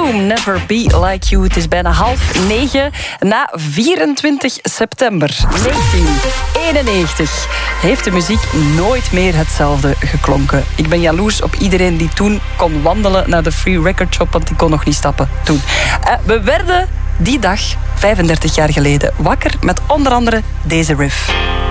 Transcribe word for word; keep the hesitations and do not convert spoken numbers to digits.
Froome, Never Be Like You. Het is bijna half negen na vierentwintig september negentien eenennegentig. Heeft de muziek nooit meer hetzelfde geklonken. Ik ben jaloers op iedereen die toen kon wandelen naar de Free Record Shop, want die kon nog niet stappen toen. Uh, we werden die dag, vijfendertig jaar geleden, wakker met onder andere deze riff.